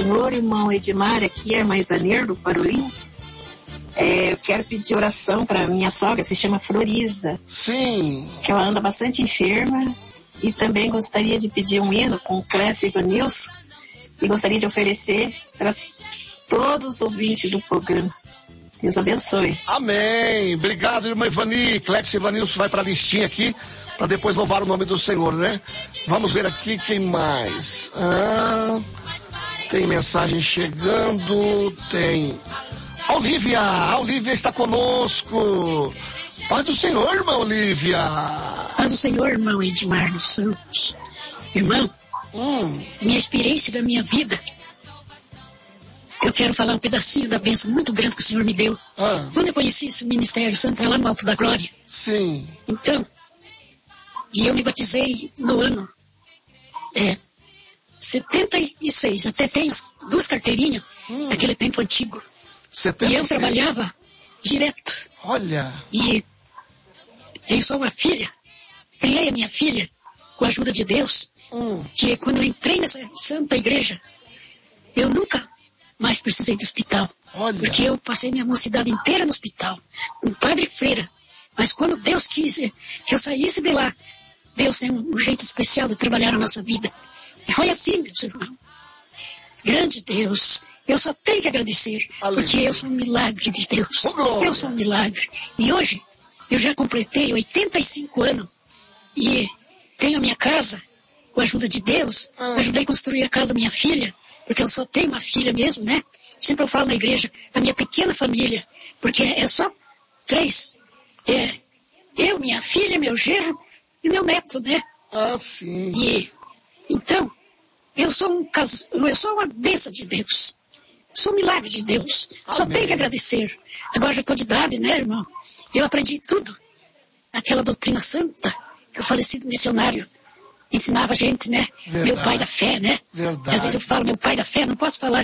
Senhor, irmão Edmar, aqui é a irmã Ivanir do Parolim. Eu quero pedir oração para minha sogra, se chama Floriza. Sim. Que ela anda bastante enferma. E também gostaria de pedir um hino com Clécio e Ivanilson. E gostaria de oferecer para todos os ouvintes do programa. Deus abençoe. Amém. Obrigado, irmã Ivani. Clécio e Ivanilson vai para a listinha aqui, para depois louvar o nome do Senhor, né? Vamos ver aqui quem mais. Tem mensagem chegando, tem... A Olívia está conosco. Paz do Senhor, irmã Olívia. Paz do Senhor, irmão Edmar dos Santos. Irmão, minha experiência da minha vida, eu quero falar um pedacinho da bênção muito grande que o Senhor me deu. Quando eu conheci esse ministério santo lá no Alto da Glória. Sim. Então, e eu me batizei no ano 76. Até tenho 2 carteirinhas daquele tempo antigo. 76. E eu trabalhava direto. Olha. E tenho só uma filha. Criei a minha filha com a ajuda de Deus. Que quando eu entrei nessa santa igreja, eu nunca mais precisei de hospital. Olha. Porque eu passei minha mocidade inteira no hospital, com padre e freira. Mas quando Deus quis que eu saísse de lá, Deus tem um jeito especial de trabalhar na nossa vida. E foi assim, meus irmãos. Grande Deus, eu só tenho que agradecer, porque eu sou um milagre de Deus. Eu sou um milagre. E hoje, eu já completei 85 anos e tenho a minha casa, com a ajuda de Deus. Ajudei a construir a casa da minha filha, porque eu só tenho uma filha mesmo, né? Sempre eu falo na igreja, a minha pequena família, porque é só 3. Eu, minha filha, meu genro e meu neto, né? Sim. E, então, eu sou uma bênção de Deus. Sou um milagre de Deus. Amém. Só tenho que agradecer. Agora já estou de idade, né, irmão? Eu aprendi tudo. Aquela doutrina santa que o falecido missionário ensinava a gente, né? Verdade. Meu pai da fé, né? Verdade. Às vezes eu falo meu pai da fé, não posso falar